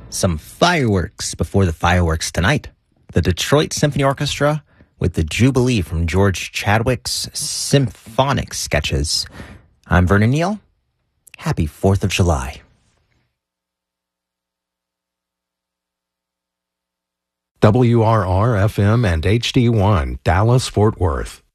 Some fireworks before the fireworks tonight. The Detroit Symphony Orchestra with the Jubilee from George Chadwick's Symphonic Sketches. I'm Vernon Neal. Happy 4th of July. WRR-FM and HD1, Dallas, Fort Worth.